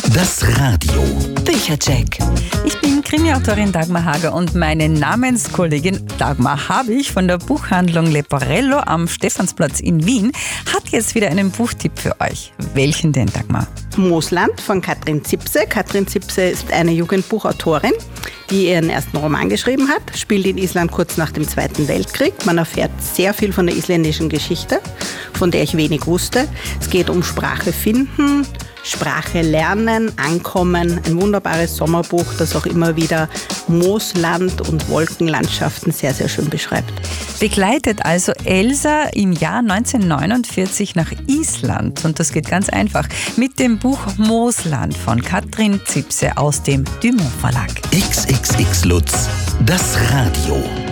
Das Radio. Büchercheck. Ich bin Krimiautorin Dagmar Hager und meine Namenskollegin Dagmar Habich von der Buchhandlung Leporello am Stephansplatz in Wien hat jetzt wieder einen Buchtipp für euch. Welchen denn, Dagmar? Moosland von Katrin Zipse. Katrin Zipse ist eine Jugendbuchautorin, die ihren ersten Roman geschrieben hat, spielt in Island kurz nach dem Zweiten Weltkrieg. Man erfährt sehr viel von der isländischen Geschichte, von der ich wenig wusste. Es geht um Sprache finden, Sprache lernen, ankommen. Ein wunderbares Sommerbuch, das auch immer wieder Moosland und Wolkenlandschaften sehr, sehr schön beschreibt. Begleitet also Elsa im Jahr 1949 nach Island. Und das geht ganz einfach mit dem Buch Moosland von Katrin Zipse aus dem Dumont Verlag. XXX Lutz, das Radio.